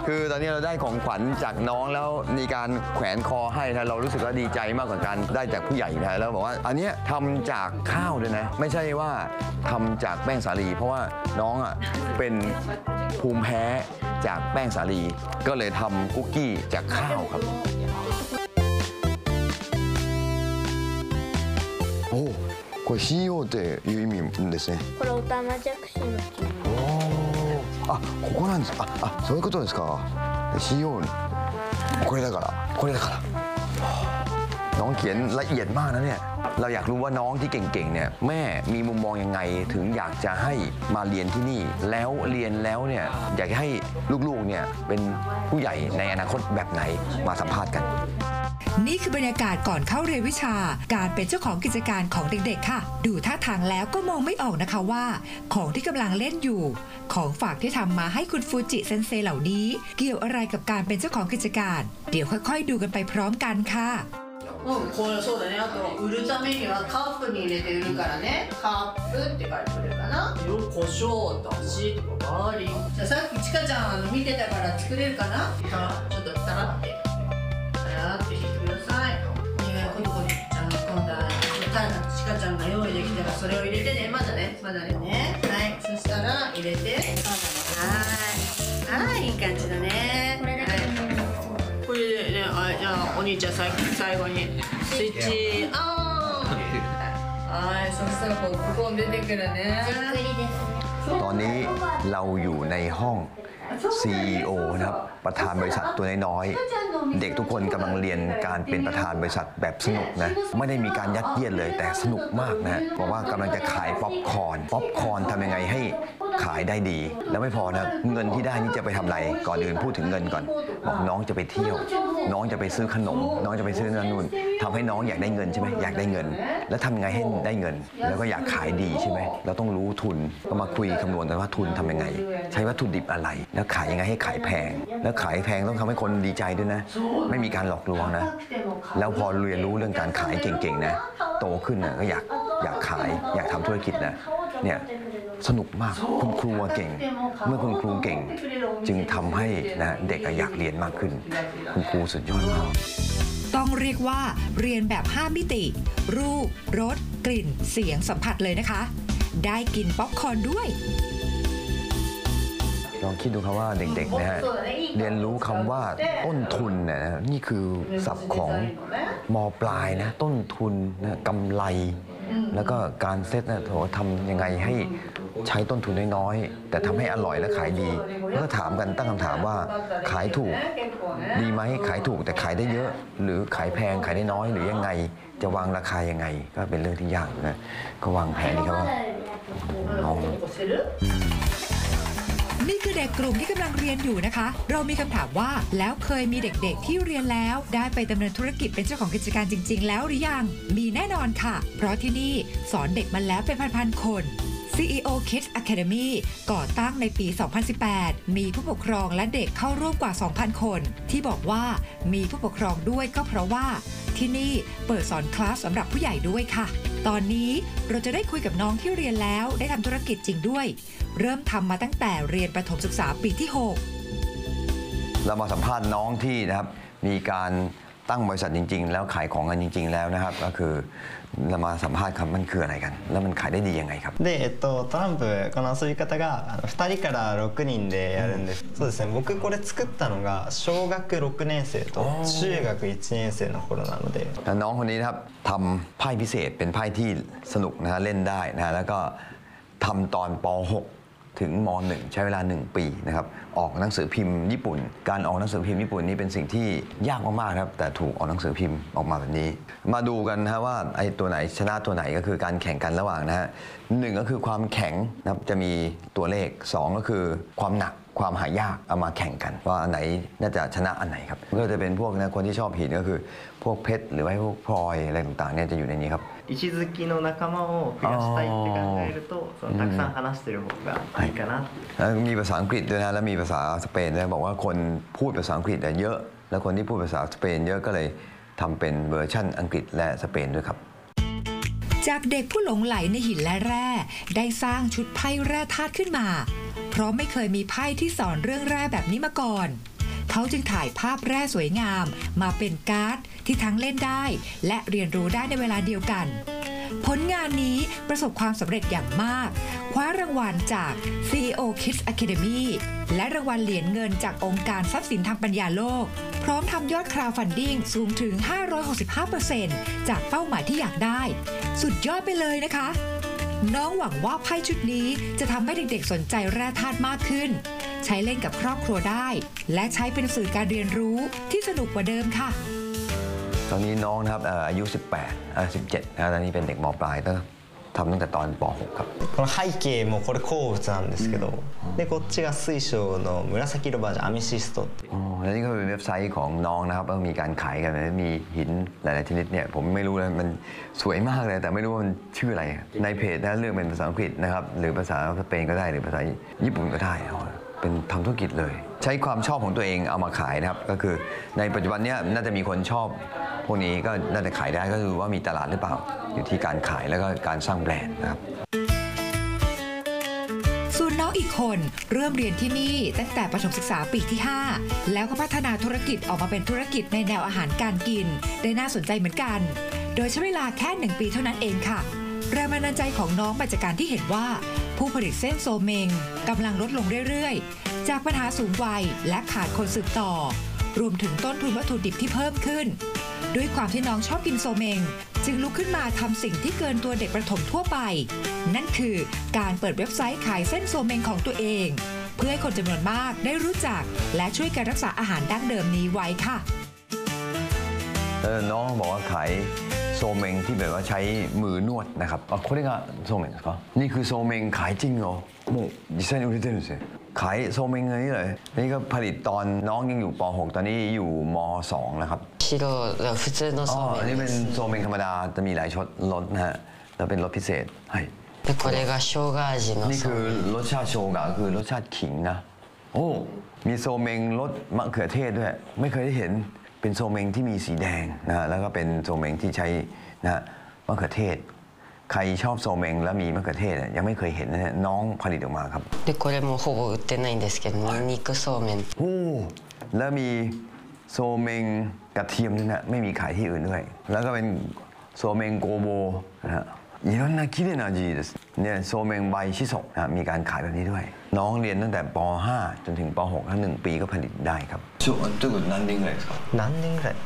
คือตอนนี้เราได้ของขวัญจากน้องแล้วมีการแขวนคอให้นะเรารู้สึกว่าดีใจมากกว่าการได้จากผู้ใหญ่นะแล้วบอกว่าอันนี้ทำจากข้าวด้วยนะไม่ใช่ว่าทำจากแป้งสาลีเพราะว่าน้องอ่ะเป็นภูมิแพ้จากแป้งสาลีก็เลยทำคุกกี้จากข้าวครับโอ้これ CEO っていう意味ですね。 これオタマジャクシの木。 あ、ここなんですか。そういうことですか。CEO これだからน้องเขียนละเอียดมากนะเนี่ยเราอยากรู้ว่าน้องที่เก่งๆเนี่ยแม่มีมุมมองยังไงถึงอยากจะให้มาเรียนที่นี่แล้วเรียนแล้วเนี่ยอยากให้ลูกๆเนี่ยเป็นผู้ใหญ่ในอนาคตแบบไหนมาสัมภาษณ์กันนี่คือบรรยากาศก่อนเข้าเรียนวิชาการเป็นเจ้าของกิจการของเด็กๆค่ะดูท่าทางแล้วก็มองไม่ออกนะคะว่าของที่กำลังเล่นอยู่ของฝากที่ทำมาให้คุณฟูจิเซนเซเหล่านี้เกี่ยวอะไรกับการเป็นเจ้าของกิจการเดี๋ยวค่อยๆดูกันไปพร้อมกันค่ะこれそうだね。あと売るためにはカップに入れて売るからね。カップって書いてくれるかな。胡椒、だしとかガーリック。じゃあさっきちかちゃん見てたから作れるかな。ちょっとタラって引いてください。コトコト。じゃあ今度はちかちゃんが用意できたらそれを入れてね。まだね。はい。そしたら入れて。はい。いい感じだね。これでね、じゃあお兄ちゃん最後にスイッチオン。はい、そしたらここ出てくるね。 ตอนนี้เราอยู่ในห้อง CEO นะครับประธานบริษัทตัวน้อยๆเด็กทุกคนกำลังเรียนการเป็นประธานบริษัทแบบสนุกนะไม่ได้มีการยัดเยียดเลยแต่สนุกมากนะบอกว่ากำลังจะขายป๊อปคอร์นทำยังไงให้ขายได้ดีแล้วไม่พอนะเงินที่ได้นี่จะไปทำอะไรก่อนอื่นพูดถึงเงินก่อนบอกน้องจะไปเที่ยวน้องจะไปซื้อขนมน้องจะไปซื้อนั่นนู่นทำให้น้องอยากได้เงินใช่ไหมอยากได้เงินแล้วทำยังไงให้ได้เงินแล้วก็อยากขายดีใช่ไหมเราต้องรู้ทุนก็มาคุยคำนวณกันว่าทุนทำยังไงใช้วัตถุดิบอะไรแล้วขายยังไงให้ขายแพงแล้วขายแพงต้องทำให้คนดีใจด้วยนะไม่มีการหลอกลวงนะแล้วพอเรียนรู้เรื่องการขายเก่งๆนะโตขึ้นนะก็อยากขายอยากทำธุรกิจนะเนี่ยสนุกมากคุณครูเก่งเมื่อคุณครูเก่งจึงทำให้นะเด็กอยากเรียนมากขึ้นคุณครูสุดยอดมากต้องเรียกว่าเรียนแบบ5มิติรูปรสกลิ่นเสียงสัมผัสเลยนะคะได้กินป๊อปคอร์นด้วยลองคิดดูครับว่าเด็กๆนะฮะเรียนรู้คำว่าต้นทุนนะนี่คือศัพท์ของม.ปลายนะต้นทุนนะกำไรแล้วก็การเซตนะทำยังไงให้ใช้ต้นทุนน้อยๆแต่ทำให้อร่อยและขายดีแล้วก็ถามกันตั้งคำถามว่าขายถูกดีไหมขายถูกแต่ขายได้เยอะหรือขายแพงขายได้น้อยหรือยังไงจะวางราคายังไงก็เป็นเรื่องที่ยากนะก็วางแผนดีครับว่านี่คือเด็กกลุ่มที่กำลังเรียนอยู่นะคะเรามีคำถามว่าแล้วเคยมีเด็กๆที่เรียนแล้วได้ไปดำเนินธุรกิจเป็นเจ้าของกิจการจริงๆแล้วหรือยังมีแน่นอนค่ะเพราะที่นี่สอนเด็กมาแล้วเป็นพันๆคน CEO Kids Academy ก่อตั้งในปี 2018 มีผู้ปกครองและเด็กเข้าร่วมกว่า 2,000 คนที่บอกว่ามีผู้ปกครองด้วยก็เพราะว่าที่นี่เปิดสอนคลาสสำหรับผู้ใหญ่ด้วยค่ะตอนนี้เราจะได้คุยกับน้องที่เรียนแล้วได้ทำธุรกิจจริงด้วยเริ่มทำมาตั้งแต่เรียนประถมศึกษาปีที่ 6 เรามาสัมภาษณ์น้องที่นะครับมีการตั้งบริษัทจริงๆแล้วขายของกันจริงๆแล้วนะครับก็คือเรามาสัมภาษณ์ครับมันคืออะไรกันแล้วมันขายได้ดียังไงครับでトランプこの遊び方が2人から6人でやるんですそうですね僕これ作ったのが小学6年生と中学1年生の頃なのでน้องคนนี้นะครับทำไพ่พิเศษเป็นไพ่ที่สนุกนะฮะเล่นได้นะแล้วก็ทำตอนป.6ถึงม.1 ใช้เวลา1ปีนะครับออกหนังสือพิมพ์ญี่ปุ่นการออกหนังสือพิมพ์ญี่ปุ่นนี่เป็นสิ่งที่ยากมากๆครับแต่ถูกออกหนังสือพิมพ์ออกมาแบบนี้มาดูกันนะว่าไอ้ตัวไหนชนะตัวไหนก็คือการแข่งกันระหว่างนะฮะ1ก็คือความแข็งนะครับจะมีตัวเลข2ก็คือความหนักความหายากเอามาแข่งกันว่าอันไหนน่าจะชนะอันไหนครับก็จะเป็นพวกนะคนที่ชอบหินก็คือพวกเพชรหรือว่าพวกพลอยอะไรต่างๆเนี่ยจะอยู่ในนี้ครับ石好きの仲間を増やしたいって考えるとたくさん話してる方がいいかなมีภาษาอังกฤษด้วยนะแล้วมีภาษาสเปนด้วยบอกว่าคนพูดภาษาอังกฤษเยอะแล้วคนที่พูดภาษาสเปนเยอะก็เลยทำเป็นเวอร์ชั่นอังกฤษและสเปนด้วยครับจากเด็กผู้หลงไหลในหินและแร่ได้สร้างชุดไพ่แร่ธาตุขึ้นมาเพราะไม่เคยมีไพ่ที่สอนเรื่องแร่แบบนี้มาก่อนเขาจึงถ่ายภาพแร่สวยงามมาเป็นการ์ดที่ทั้งเล่นได้และเรียนรู้ได้ในเวลาเดียวกันผลงานนี้ประสบความสำเร็จอย่างมากคว้ารางวัลจาก CEO Kids Academy และรางวัลเหรียญเงินจากองค์การทรัพย์สินทางปัญญาโลกพร้อมทำยอด crowdfunding สูงถึง 565% จากเป้าหมายที่อยากได้สุดยอดไปเลยนะคะน้องหวังว่าไพ่ชุดนี้จะทำให้เด็กๆสนใจแร่ธาตุมากขึ้นใช้เล่นกับครอบครัวได้และใช้เป็นสื่อการเรียนรู้ที่สนุกกว่าเดิมค่ะตอนนี้น้องนะครับอายุ17นะตอนนี้เป็นเด็กม.ปลายทำตั้งแต่ตอนป .6 ครับこの背景もこれ鉱物なんですけど、でこっちが水晶の紫色バージョンアメシストっていうแล้วนี่ก็เป็นเว็บไซต์ของน้องนะครับมีการขายกันมีหินหลายๆชนิดเนี่ยผมไม่รู้เลยมันสวยมากเลยแต่ไม่รู้ว่ามันชื่ออะไรในเพจนะเลือกเป็นภาษาอังกฤษนะครับหรือภาษาสเปนก็ได้หรือภาษาญี่ปุ่นก็ได้เป็นทำธุรกิจเลยใช้ความชอบของตัวเองเอามาขายนะครับก็คือในปัจจุบันนี้น่าจะมีคนชอบพวกนี้ก็น่าจะขายได้ก็คือว่ามีตลาดหรือเปล่าอยู่ที่การขายแล้วก็การสร้างแบรนด์นะครับส่วนน้องอีกคนเริ่มเรียนที่นี่ตั้งแต่ประถมศึกษาปีที่ 5แล้วก็พัฒนาธุรกิจออกมาเป็นธุรกิจในแนวอาหารการกินได้น่าสนใจเหมือนกันโดยใช้เวลาแค่1 ปีเท่านั้นเองค่ะแรงบันดาลใจของน้องมาจากการที่เห็นว่าผู้ผลิตเส้นโซเมงกำลังลดลงเรื่อยๆจากปัญหาสูงวัยและขาดคนสืบต่อรวมถึงต้นทุนวัตถุดิบที่เพิ่มขึ้นด้วยความที่น้องชอบกินโซเมงจึงลุกขึ้นมาทำสิ่งที่เกินตัวเด็กประถมทั่วไปนั่นคือการเปิดเว็บไซต์ขายเส้นโซเมงของตัวเองเพื่อให้คนจำนวนมากได้รู้จักและช่วยกันรักษาอาหารดั้งเดิมนี้ไว้ค่ะน้องบอกว่าขายโซเมงที่แบบว่าใช้มือนวดนะครับこれがโซเมงครับนี่คือโซเมงขายจริงเหรอもう実際に売れてるんですよขายโซเมงอะไรนี่เลยนี่ก็ผลิตตอนน้องยังอยู่ป .6 ตอนนี้อยู่ม .2 นะครับ普通のそうめんนี่เป็นโซเมงธรรมดาจะมีหลายรสนะฮะแล้วเป็นรสพิเศษでこれが生姜味のนี่คือรสชาติโชกะคือรสชาติขิงนะโอ้มีโซเมงรสมะเขือเทศด้วยไม่เคยได้เห็นเป็นโซเมงที่มีสีแดงนะฮะแล้วก็เป็นโซเมงที่ใช้นะฮะมะเขือเทศใครชอบโซเมงแล้วมีมะเขือเทศยังไม่เคยเห็นนะฮะน้องผลิตออกมาครับでこれもほぼ売ってないんですけどニンニクそうめんโอ้แล้วมีโซเมงกระเทียมด้วยนะไม่มีขายที่อื่นด้วยแล้วก็เป็นโซเมงโกโบนะฮะいろんな綺麗な味ですเนี่ยโซเมงใบชิโซะนะมีการขายแบบนี้ด้วยน้องเรียนตั้งแต่ป .5 จนถึงป .6 ทั้ง1 ปีก็ผลิตได้ครับช่วง何年ぐらいですか何年ぐらい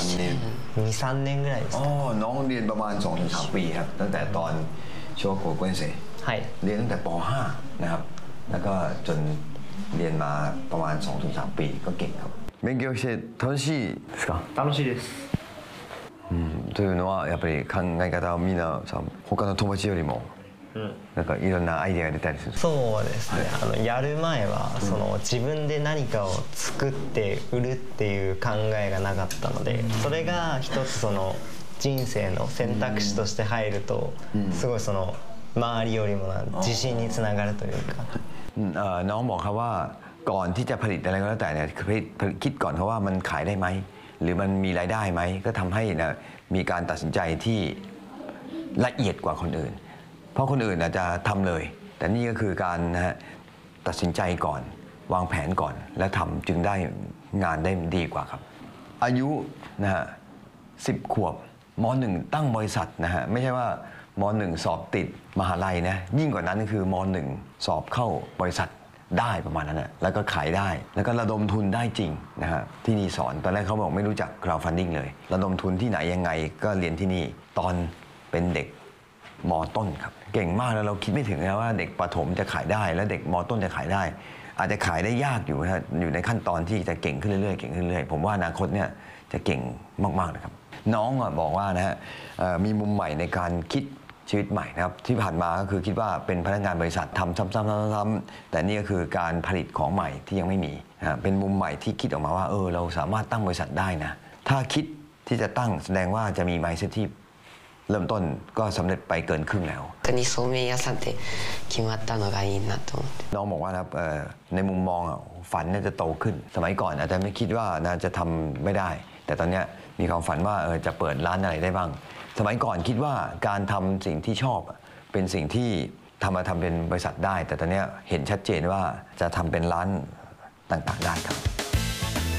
2、3年ぐらいですอ๋อน้องเรียนประมาณ 2-3 ปีครับตั้งแต่ตอนโชโกะเกวนเซเรียนตั้งแต่ป .5 นะครับแล้วก็จนเรียนมาประมาณ 2-3 ปีก็เก่งครับ勉強して楽しいですか楽しいですというのはやっぱり考え方をみんなさ他の友達よりもなんかいろんなアイデアが出たりするそうですね、やる前はその自分で何かを作って売るっていう考えがなかったのでそれが一つその人生の選択肢として入るとすごいその周りよりも自信につながるというかน้องบอกครับว่าก่อนที่จะผลิตอะไรก็แล้วแต่เนี่ยคิดก่อนเขาว่ามันขายได้ไหมหรือมันมีรายได้ไหมก็ทำให้นะมีการตัดสินใจที่ละเอียดกว่าคนอื่นเพราะคนอื่นอาจจะทำเลยแต่นี่ก็คือการนะฮะตัดสินใจก่อนวางแผนก่อนและทำจึงได้งานได้ดีกว่าครับอายุนะฮะ10 ขวบม.1 ตั้งบริษัทนะฮะไม่ใช่ว่าม.1 สอบติดมหาลัยนะยิ่งกว่านั้นก็คือม.1 สอบเข้าบริษัทได้ประมาณนั้นนะแล้วก็ขายได้แล้วก็ระดมทุนได้จริงนะฮะที่นี่สอนตอนแรกเขาบอกไม่รู้จัก crowdfunding เลยระดมทุนที่ไหนยังไงก็เรียนที่นี่ตอนเป็นเด็กม.ต้นครับเก่งมากแล้วเราคิดไม่ถึงนะว่าเด็กประถมจะขายได้และเด็กม.ต้นจะขายได้อาจจะขายได้ยากอยู่นะอยู่ในขั้นตอนที่จะเก่งขึ้นเรื่อยๆเก่งขึ้นเรื่อยๆผมว่าอนาคตเนี่ยจะเก่งมากๆเลยครับน้องบอกว่านะฮะมีมุมใหม่ในการคิดชีวิตใหม่นะครับที่ผ่านมาก็คือคิดว่าเป็นพนักงานบริษัททำซ้ำๆแต่นี่ก็คือการผลิตของใหม่ที่ยังไม่มีนะเป็นมุมใหม่ที่คิดออกมาว่าเราสามารถตั้งบริษัทได้นะถ้าคิดที่จะตั้งแสดงว่าจะมี mindset ที่เริ่มต้นก็สำเร็จไปเกินครึ่งแล้วโซเมง屋さんって決まったのがいいなと思ってน้องบอกว่านะครับในมุมมองฝันน่าจะโตขึ้นสมัยก่อนอาจจะไม่คิดว่าน่าจะทำไม่ได้แต่ตอนนี้มีความฝันว่าจะเปิดร้านอะไรได้บ้างสมัยก่อนคิดว่าการทำสิ่งที่ชอบเป็นสิ่งที่ทำเป็นบริษัทได้แต่ตอนนี้เห็นชัดเจนว่าจะทำเป็นร้านต่างๆได้ครับ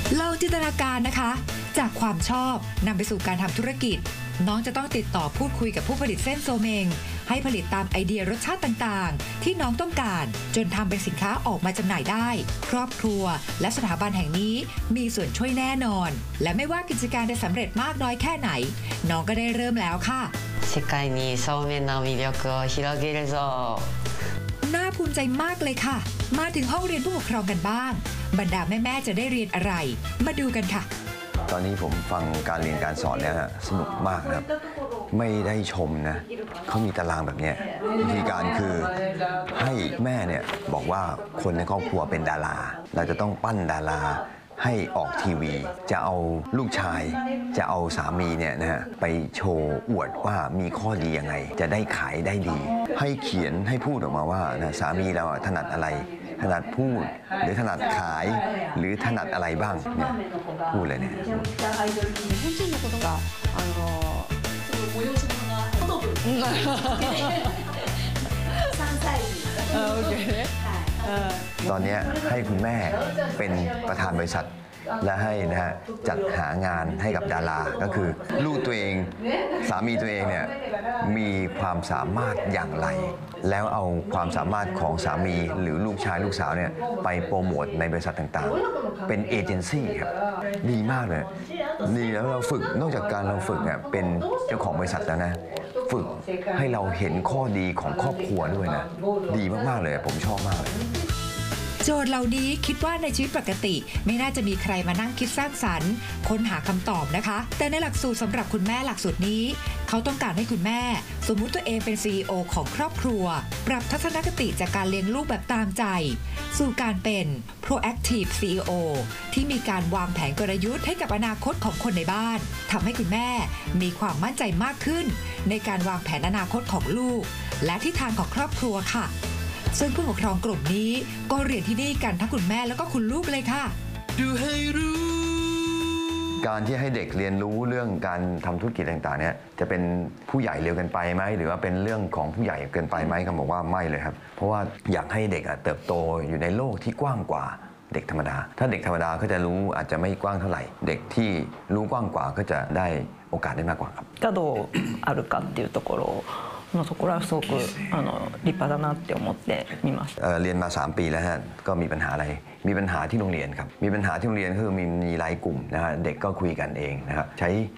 ลองจินตนาการนะคะ จากความชอบนำไปสู่การทำธุรกิจ น้องจะต้องติดต่อพูดคุยกับผู้ผลิตเส้นโซเมงให้ผลิตตามไอเดียรสชาติต่างๆ ที่น้องต้องการจนทำเป็นสินค้าออกมาจำหน่ายได้ ครอบครัวและสถาบันแห่งนี้มีส่วนช่วยแน่นอน และไม่ว่ากิจการจะสำเร็จมากน้อยแค่ไหน น้องก็ได้เริ่มแล้วค่ะ世界にそうめんの魅力を広げるぞ。 น่าภูมิใจมากเลยค่ะ มาถึงห้องเรียนผู้ปกครองกันบ้าง บรรดาแม่ๆจะได้เรียนอะไร มาดูกันค่ะตอนนี้ผมฟังการเรียนการสอนแล้วฮะสนุกมากนะครับ ไม่ได้ชมนะเขามีตารางแบบเนี้ยวิธีการคือให้แม่เนี่ยบอกว่าคนในครอบครัวเป็นดารา เราจะต้องปั้นดาราให้ออกทีวี จะเอาลูกชาย จะเอาสามีเนี่ยนะฮะไปโชว์อวดว่ามีข้อดียังไง จะได้ขายได้ดี ให้เขียนให้พูดออกมาว่านะสามีเราถนัดอะไร ถนัดพูดหรือถนัดขายหรือถนัดอะไรบ้างเนี่ยพูดเลยเนี่ย ตอนนี้ให้คุณแม่เป็นประธานบริษัท และให้นะฮะจัดหางานให้กับดารา ก็คือลูกตัวเองสามีตัวเองเนี่ยมีความสามารถอย่างไร แล้วเอาความสามารถของสามีหรือลูกชายลูกสาวเนี่ยไปโปรโมทในบริษัทต่างๆ เป็นเอเจนซี่ครับดีมากเลยดีแล้วเราฝึกนอกจากการเราฝึกเนี่ยเป็นเจ้าของบริษัทแล้วนะฝึกให้เราเห็นข้อดีของครอบครัวด้วยนะดีมากๆเลยผมชอบมากเลยโจทย์เหล่านี้คิดว่าในชีวิตปกติไม่น่าจะมีใครมานั่งคิดสร้างสรรค์ค้นหาคำตอบนะคะ แต่ในหลักสูตรสำหรับคุณแม่หลักสูตรนี้ เขาต้องการให้คุณแม่ สมมุติตัวเองเป็น CEO ของครอบครัว ปรับทัศนคติจากการเลี้ยงลูกแบบตามใจ สู่การเป็น proactive CEO ที่มีการวางแผนกลยุทธ์ให้กับอนาคตของคนในบ้านทำให้คุณแม่มีความมั่นใจมากขึ้น ในการวางแผนอนาคตของลูก และทิศทางของครอบครัวค่ะ ซึ่งผู้ปกครองกลุ่มนี้ก็เรียนที่นี่กันทั้งคุณแม่แล้วก็คุณลูกเลยค่ะการที่ให้เด็กเรียนรู้เรื่องการทำธุรกิจต่างๆเนี่ยจะเป็นผู้ใหญ่เร็วเกินไปไหมหรือว่าเป็นเรื่องของผู้ใหญ่เกินไปไหมก็บอกว่าไม่เลยครับเพราะว่าอยากให้เด็กเติบโตอยู่ในโลกที่กว้างกว่าเด็กธรรมดาถ้าเด็กธรรมดาก็จะรู้อาจจะไม่กว้างเท่าไหร่เด็กที่รู้กว้างกว่าก็จะได้โอกาสได้มากกว่าครับがどうあるかっていうところのところはすごく立派だなって思ってみました。 เรียนมา3 ปีแล้วฮะก็มีปัญหาอะไรมีปัญหาที่โรงเรียนครับมีปัญหาที่โรงเรียนคือมีไลน์กลุ่มนะฮะเด็กก็คุยกันเองนะครับใช้